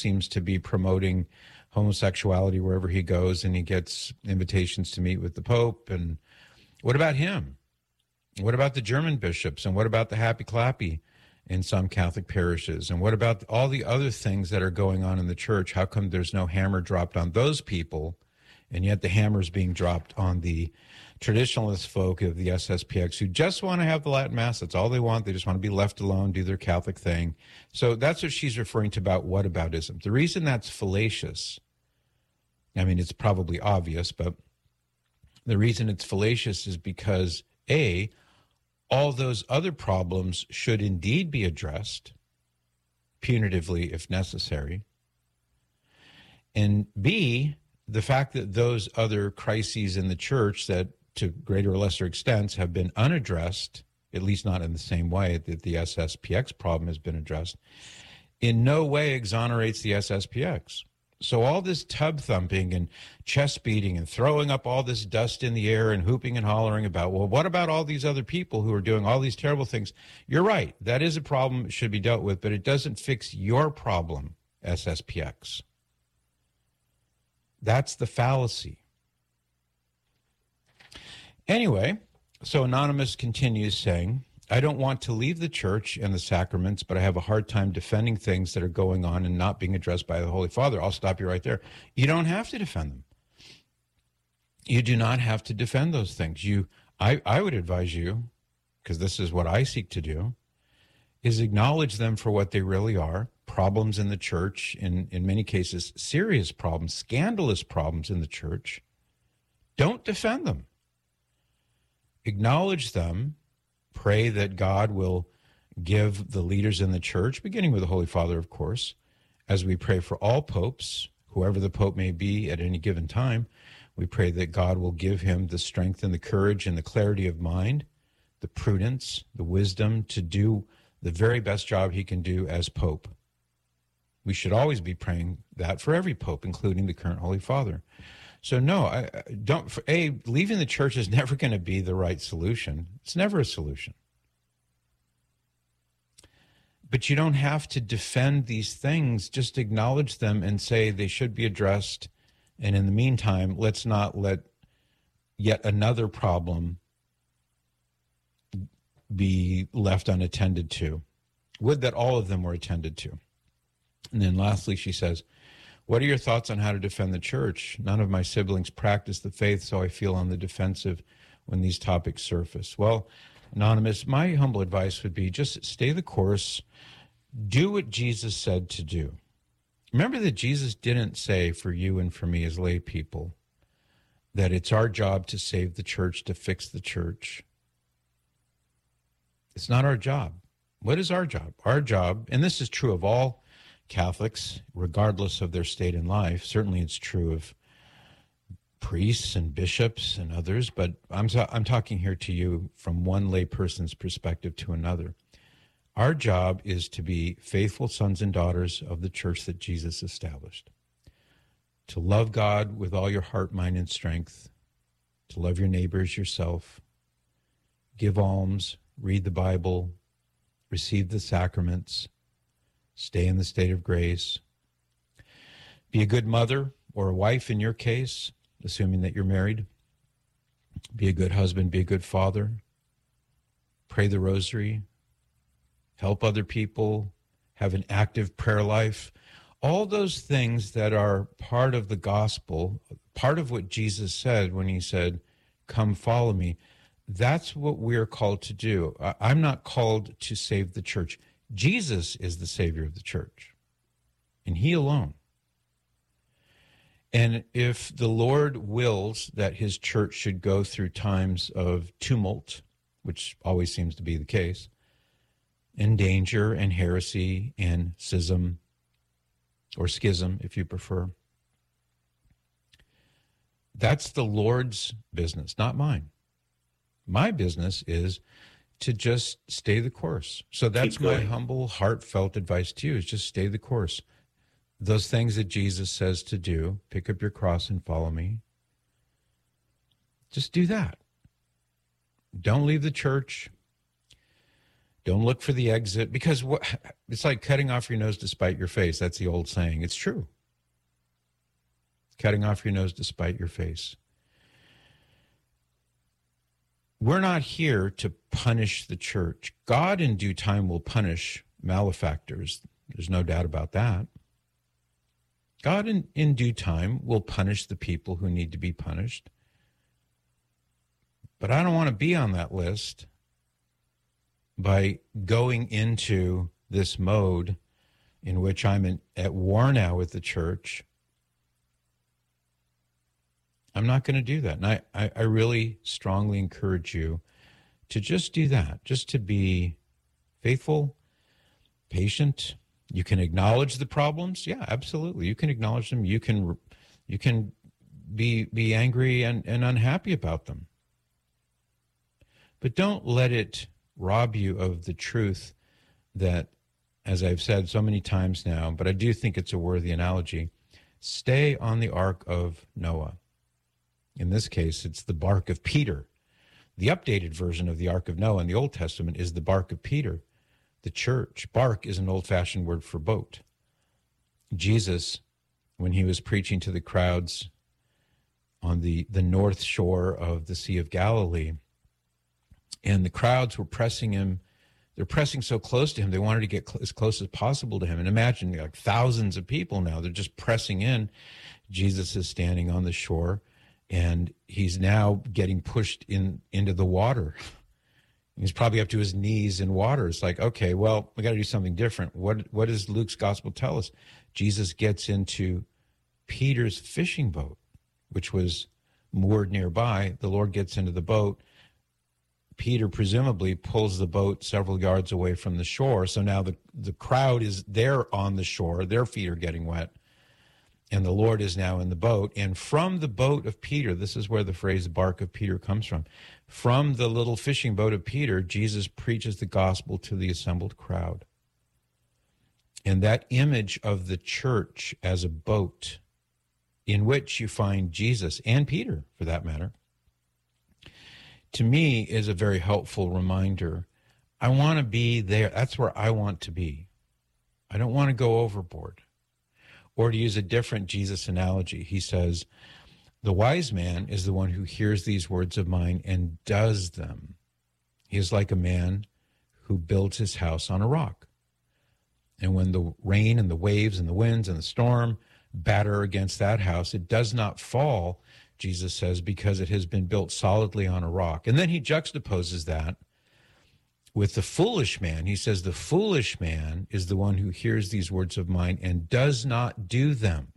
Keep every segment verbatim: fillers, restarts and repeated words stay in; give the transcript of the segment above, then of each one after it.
seems to be promoting homosexuality wherever he goes, and he gets invitations to meet with the Pope. And what about him? What about the German bishops? And what about the happy clappy in some Catholic parishes? And what about all the other things that are going on in the church? How come there's no hammer dropped on those people, and yet the hammer's being dropped on the traditionalist folk of the S S P X who just want to have the Latin Mass? That's all they want. They just want to be left alone, do their Catholic thing. So that's what she's referring to about whataboutism. The reason that's fallacious, I mean, it's probably obvious, but the reason it's fallacious is because, A, all those other problems should indeed be addressed, punitively if necessary, and B, the fact that those other crises in the church that to greater or lesser extents have been unaddressed, at least not in the same way that the S S P X problem has been addressed, in no way exonerates the S S P X. So all this tub thumping and chest beating and throwing up all this dust in the air and hooping and hollering about, well, what about all these other people who are doing all these terrible things? You're right. That is a problem that should be dealt with, but it doesn't fix your problem, S S P X. That's the fallacy. Anyway, so Anonymous continues saying, I don't want to leave the church and the sacraments, but I have a hard time defending things that are going on and not being addressed by the Holy Father. I'll stop you right there. You don't have to defend them. You do not have to defend those things. You, I, I would advise you, because this is what I seek to do, is acknowledge them for what they really are. Problems in the church, in, in many cases, serious problems, scandalous problems in the church. Don't defend them. Acknowledge them. Pray that God will give the leaders in the church, beginning with the Holy Father, of course, as we pray for all popes, whoever the pope may be at any given time. We pray that God will give him the strength and the courage and the clarity of mind, the prudence, the wisdom to do the very best job he can do as pope. We should always be praying that for every pope, including the current Holy Father. So no, I don't. For A, leaving the church is never going to be the right solution. It's never a solution. But you don't have to defend these things. Just acknowledge them and say they should be addressed. And in the meantime, let's not let yet another problem be left unattended to. Would that all of them were attended to. And then lastly, she says, what are your thoughts on how to defend the church? None of my siblings practice the faith, so I feel on the defensive when these topics surface. Well, Anonymous, my humble advice would be just stay the course. Do what Jesus said to do. Remember that Jesus didn't say for you and for me as lay people that it's our job to save the church, to fix the church. It's not our job. What is our job? Our job, and this is true of all Catholics, regardless of their state in life. Certainly it's true of priests and bishops and others, but I'm, I'm talking here to you from one lay person's perspective to another. Our job is to be faithful sons and daughters of the church that Jesus established, to love God with all your heart, mind, and strength, to love your neighbors, yourself, give alms, read the Bible, receive the sacraments, stay in the state of grace, be a good mother or a wife in your case, assuming that you're married, be a good husband, be a good father, pray the rosary, help other people, have an active prayer life, all those things that are part of the gospel, part of what Jesus said when he said, come follow me. That's what we're called to do. I'm not called to save the church. Jesus is the Savior of the church, and he alone. And if the Lord wills that his church should go through times of tumult, which always seems to be the case, and danger and heresy and schism, or schism if you prefer, that's the Lord's business, not mine. My business is to just stay the course. So that's my humble, heartfelt advice to you, is just stay the course. Those things that Jesus says to do, pick up your cross and follow me. Just do that. Don't leave the church. Don't look for the exit, because what, it's like cutting off your nose to spite your face. That's the old saying. It's true. Cutting off your nose to spite your face. We're not here to punish the church. God in due time will punish malefactors. There's no doubt about that. God in, in due time will punish the people who need to be punished. But I don't want to be on that list by going into this mode in which I'm in, at war now with the church. I'm not going to do that. And I, I, I really strongly encourage you to just do that, just to be faithful, patient. You can acknowledge the problems. Yeah, absolutely. You can acknowledge them. You can you can be be angry and, and unhappy about them. But don't let it rob you of the truth that, as I've said so many times now, but I do think it's a worthy analogy, stay on the ark of Noah. In this case, it's the bark of Peter. The updated version of the Ark of Noah in the Old Testament is the bark of Peter, the church. Bark is an old-fashioned word for boat. Jesus, when he was preaching to the crowds on the, the north shore of the Sea of Galilee, and the crowds were pressing him, they're pressing so close to him, they wanted to get cl- as close as possible to him. And imagine, like thousands of people now, they're just pressing in. Jesus is standing on the shore, and he's now getting pushed in into the water. He's probably up to his knees in water. It's like, okay, well, we got to do something different. What what does Luke's gospel tell us? Jesus gets into Peter's fishing boat, which was moored nearby. The Lord gets into the boat. Peter presumably pulls the boat several yards away from the shore. So now the, the crowd is there on the shore. Their feet are getting wet. And the Lord is now in the boat. And from the boat of Peter, this is where the phrase bark of Peter comes from. From the little fishing boat of Peter, Jesus preaches the gospel to the assembled crowd. And that image of the church as a boat in which you find Jesus, and Peter for that matter, to me is a very helpful reminder. I want to be there. That's where I want to be. I don't want to go overboard. Or to use a different Jesus analogy, he says, the wise man is the one who hears these words of mine and does them. He is like a man who builds his house on a rock. And when the rain and the waves and the winds and the storm batter against that house, it does not fall, Jesus says, because it has been built solidly on a rock. And then he juxtaposes that with the foolish man. He says, the foolish man is the one who hears these words of mine and does not do them.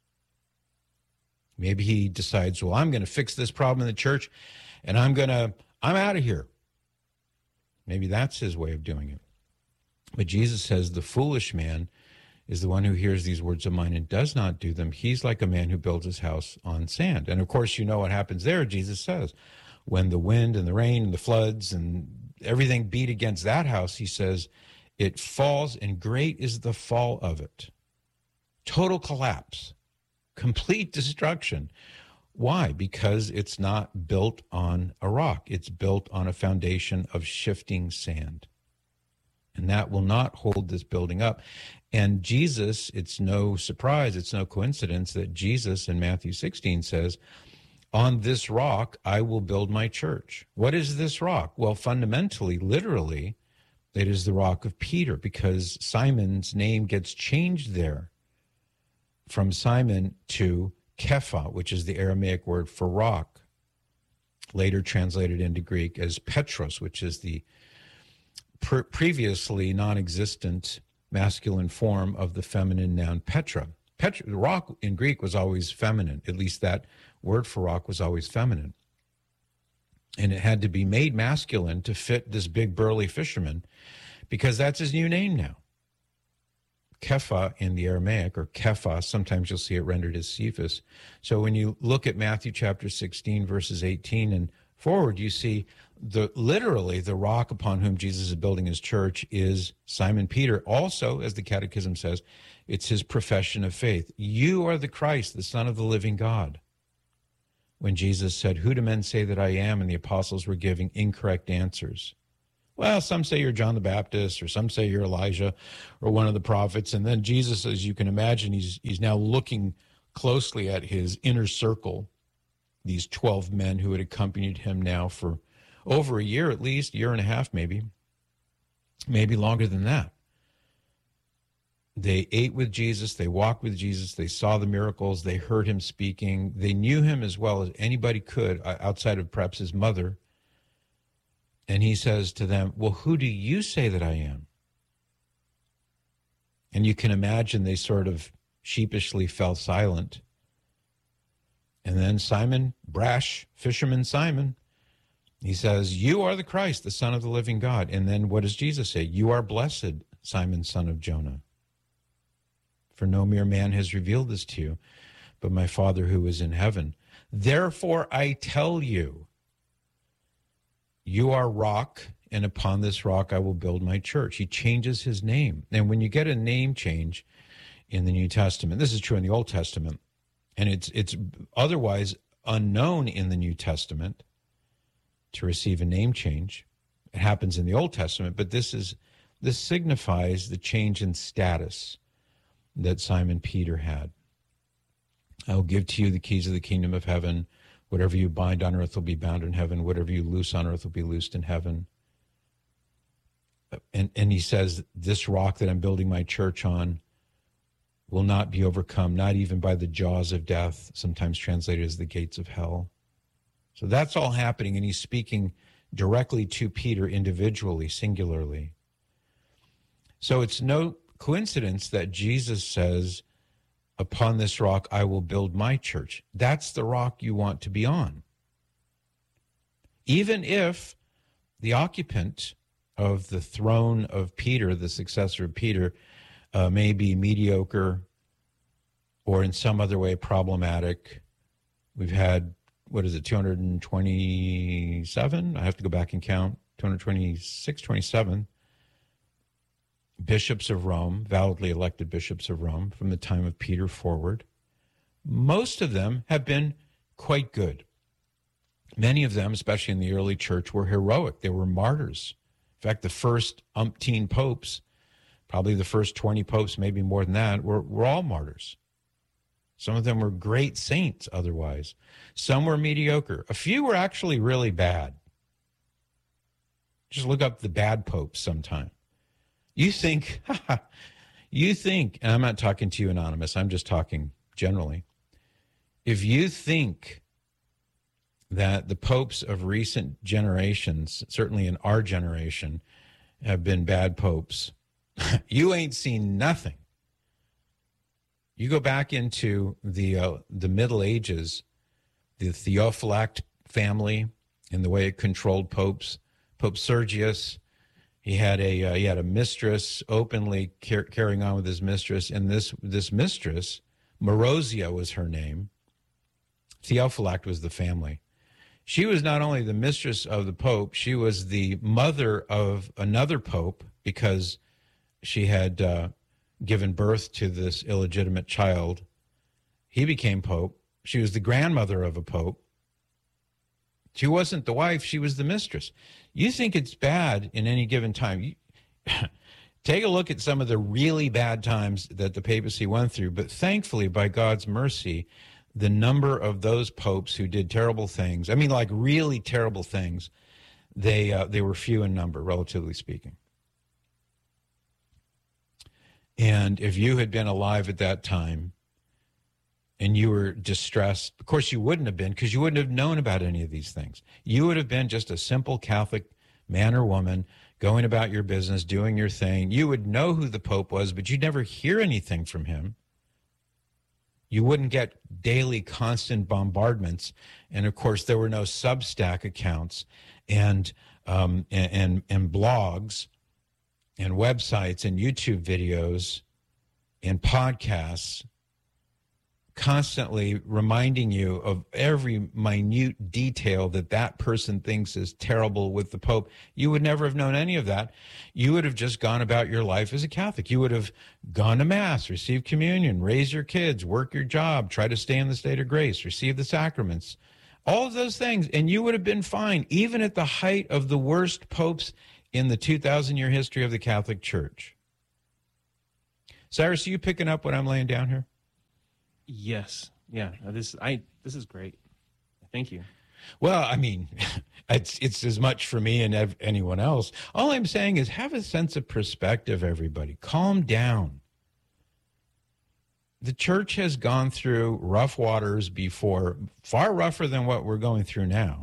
Maybe he decides, well, I'm going to fix this problem in the church, and I'm going to, I'm out of here. Maybe that's his way of doing it. But Jesus says, the foolish man is the one who hears these words of mine and does not do them. He's like a man who builds his house on sand. And of course, you know what happens there, Jesus says. When the wind and the rain and the floods and everything beat against that house, he says, it falls, and great is the fall of it. Total collapse, complete destruction. Why? Because it's not built on a rock. It's built on a foundation of shifting sand. And that will not hold this building up. And Jesus, it's no surprise, it's no coincidence that Jesus in Matthew sixteen says, on this rock, I will build my church. What is this rock? Well, fundamentally, literally, it is the rock of Peter, because Simon's name gets changed there from Simon to Kepha, which is the Aramaic word for rock, later translated into Greek as Petros, which is the pre- previously non-existent masculine form of the feminine noun Petra. Petra. Rock in Greek was always feminine. At least that word for rock was always feminine. And it had to be made masculine to fit this big burly fisherman, because that's his new name now. Kepha in the Aramaic, or Kepha, sometimes you'll see it rendered as Cephas. So when you look at Matthew chapter sixteen, verses eighteen and forward, you see the literally the rock upon whom Jesus is building his church is Simon Peter. Also, as the Catechism says, it's his profession of faith. You are the Christ, the Son of the living God. When Jesus said, who do men say that I am? And the apostles were giving incorrect answers. Well, some say you're John the Baptist, or some say you're Elijah or one of the prophets. And then Jesus, as you can imagine, he's he's now looking closely at his inner circle, these twelve men who had accompanied him now for over a year at least, year and a half maybe, maybe longer than that. They ate with Jesus, they walked with Jesus, they saw the miracles, they heard him speaking, they knew him as well as anybody could outside of perhaps his mother. And he says to them, well, who do you say that I am? And you can imagine they sort of sheepishly fell silent. And then Simon, brash fisherman Simon, he says, you are the Christ, the Son of the living God. And then what does Jesus say? You are blessed, Simon, son of Jonah. For no mere man has revealed this to you, but my Father who is in heaven. Therefore I tell you, you are rock, and upon this rock I will build my church. He changes his name. And when you get a name change in the New Testament, this is true in the Old Testament, and it's it's otherwise unknown in the New Testament to receive a name change. It happens in the Old Testament, but this is this signifies the change in status that Simon Peter had. I will give to you the keys of the kingdom of heaven. Whatever you bind on earth will be bound in heaven. Whatever you loose on earth will be loosed in heaven. And, and he says, this rock that I'm building my church on will not be overcome, not even by the jaws of death, sometimes translated as the gates of hell. So that's all happening, and he's speaking directly to Peter individually, singularly. So it's no coincidence that Jesus says, upon this rock I will build my church. That's the rock you want to be on. Even if the occupant of the throne of Peter, the successor of Peter, uh, may be mediocre or in some other way problematic. We've had, what is it, two hundred twenty-seven? I have to go back and count. two hundred twenty-six, twenty-seven bishops of Rome, validly elected bishops of Rome from the time of Peter forward. Most of them have been quite good. Many of them, especially in the early church, were heroic. They were martyrs. In fact, the first umpteen popes, probably the first twenty popes, maybe more than that, were, were all martyrs. Some of them were great saints otherwise. Some were mediocre. A few were actually really bad. Just look up the bad popes sometime. You think, you think, and I'm not talking to you, Anonymous, I'm just talking generally. If you think that the popes of recent generations, certainly in our generation, have been bad popes, you ain't seen nothing. You go back into the uh, the Middle Ages, the Theophylact family and the way it controlled popes. Pope Sergius, he had a uh, he had a mistress, openly car- carrying on with his mistress, and this this mistress, Marozia was her name. Theophylact was the family. She was not only the mistress of the Pope, she was the mother of another Pope because she had uh, given birth to this illegitimate child. He became Pope. She was the grandmother of a Pope. She wasn't the wife, she was the mistress. You think it's bad in any given time. You, take a look at some of the really bad times that the papacy went through, but thankfully, by God's mercy, the number of those popes who did terrible things, I mean, like really terrible things, they uh, they were few in number, relatively speaking. And if you had been alive at that time and you were distressed, of course you wouldn't have been, because you wouldn't have known about any of these things. You would have been just a simple Catholic man or woman going about your business, doing your thing. You would know who the Pope was, but you'd never hear anything from him. You wouldn't get daily constant bombardments. And of course, there were no Substack accounts and um, and, and, and blogs and websites and YouTube videos and podcasts constantly reminding you of every minute detail that that person thinks is terrible with the Pope. You would never have known any of that. You would have just gone about your life as a Catholic. You would have gone to Mass, received communion, raised your kids, work your job, try to stay in the state of grace, receive the sacraments, all of those things, and you would have been fine, even at the height of the worst popes in the two thousand year history of the Catholic Church. Cyrus, are you picking up what I'm laying down here? Yes. Yeah. This I this is great. Thank you. Well, I mean, it's it's as much for me and ev- anyone else. All I'm saying is have a sense of perspective, everybody. Calm down. The church has gone through rough waters before, far rougher than what we're going through now.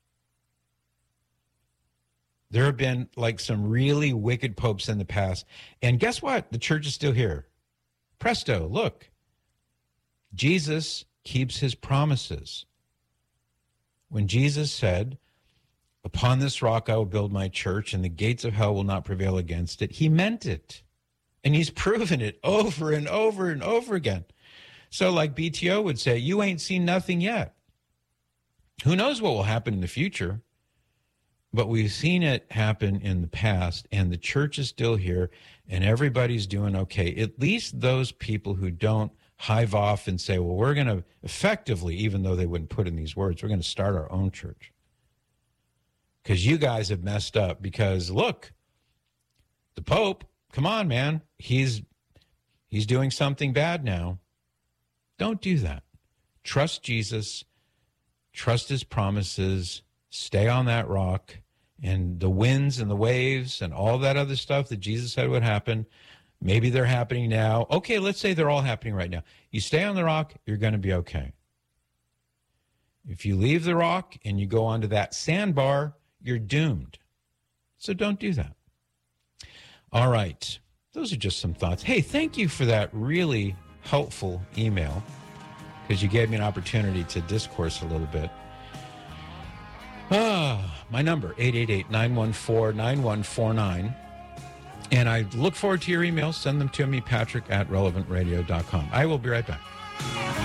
There have been like some really wicked popes in the past. And guess what? The church is still here. Presto, look. Jesus keeps his promises. When Jesus said, upon this rock I will build my church and the gates of hell will not prevail against it, he meant it. And he's proven it over and over and over again. So like B T O would say, you ain't seen nothing yet. Who knows what will happen in the future? But we've seen it happen in the past, and the church is still here, and everybody's doing okay. At least those people who don't hive off and say, well, we're going to effectively, even though they wouldn't put in these words, we're going to start our own church. Because you guys have messed up. Because, look, the Pope, come on, man. He's he's doing something bad now. Don't do that. Trust Jesus. Trust his promises. Stay on that rock. And the winds and the waves and all that other stuff that Jesus said would happen, maybe they're happening now. Okay, let's say they're all happening right now. You stay on the rock, you're going to be okay. If you leave the rock and you go onto that sandbar, you're doomed. So don't do that. All right. Those are just some thoughts. Hey, thank you for that really helpful email, because you gave me an opportunity to discourse a little bit. Ah, my number, eight eight eight, nine one four, nine one four nine. And I look forward to your emails. Send them to me, Patrick at relevant radio dot com. I will be right back.